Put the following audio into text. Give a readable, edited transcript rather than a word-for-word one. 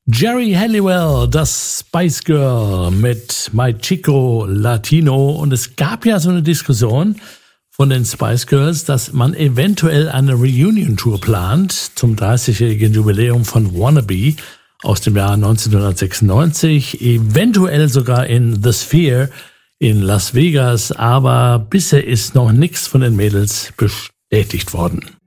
Jerry Halliwell, das Spice Girl mit My Chico Latino. Und es gab ja so eine Diskussion von den Spice Girls, dass man eventuell eine Reunion-Tour plant zum 30-jährigen Jubiläum von Wannabe aus dem Jahr 1996, eventuell sogar in The Sphere in Las Vegas, aber bisher ist noch nichts von den Mädels bestätigt worden.